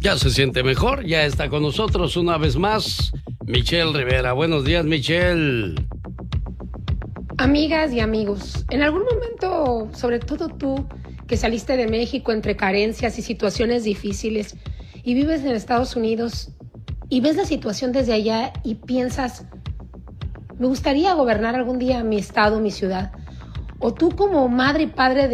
Ya se siente mejor, ya está con nosotros una vez más Michelle Rivera. Buenos días, Michelle. Amigas y amigos, en algún momento, sobre todo tú, que saliste de México entre carencias y situaciones difíciles y vives en Estados Unidos y ves la situación desde allá y piensas, me gustaría gobernar algún día mi estado, mi ciudad. O tú como madre y padre de